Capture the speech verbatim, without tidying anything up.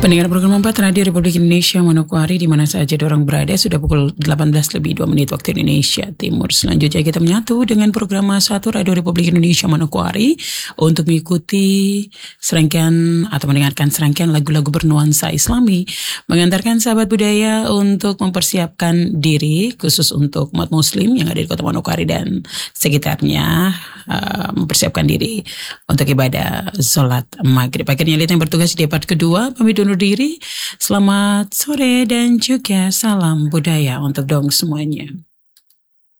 Pendengar program empat Radio Republik Indonesia Manokwari di mana saja orang berada, sudah pukul delapan belas lebih dua menit waktu Indonesia Timur. Selanjutnya kita menyatu dengan program satu Radio Republik Indonesia Manokwari untuk mengikuti serangkaian atau mendengarkan serangkaian lagu-lagu bernuansa Islami, mengantarkan sahabat budaya untuk mempersiapkan diri khusus untuk umat muslim yang ada di Kota Manokwari dan sekitarnya, uh, mempersiapkan diri untuk ibadah sholat maghrib. Akhirnya lihat yang bertugas di part kedua pamit undur diri. Selamat sore dan juga salam budaya untuk dong semuanya.